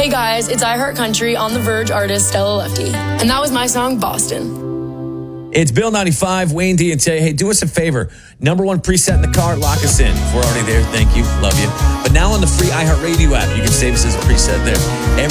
Hey guys, it's I Heart Country on The Verge artist Stella Lefty. And that was my song, Boston. It's Bill 95, Wayne D, and tell you, hey, do us a favor. Number one preset in the car, lock us in. If we're already there, thank you, love you. But now on the free iHeartRadio app, you can save us as a preset there.